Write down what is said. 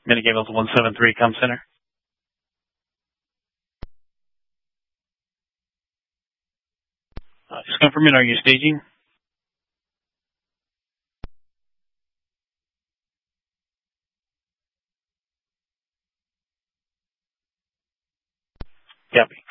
Mini-Gables 173, com center. Just confirming, are you staging? Copy.